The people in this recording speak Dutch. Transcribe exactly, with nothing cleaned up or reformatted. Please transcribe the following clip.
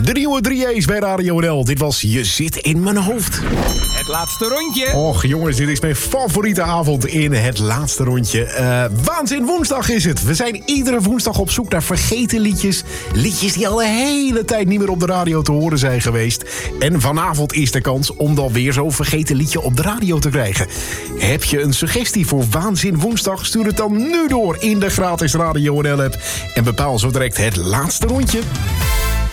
De nieuwe drie A's bij Radio N L. Dit was Je zit in mijn hoofd. Het laatste rondje. Och jongens, dit is mijn favoriete avond in het laatste rondje. Uh, Waanzin woensdag is het. We zijn iedere woensdag op zoek naar vergeten liedjes. Liedjes die al de hele tijd niet meer op de radio te horen zijn geweest. En vanavond is de kans om dan weer zo'n vergeten liedje op de radio te krijgen. Heb je een suggestie voor Waanzin woensdag? Stuur het dan nu door in de gratis Radio N L app. En bepaal zo direct het laatste rondje.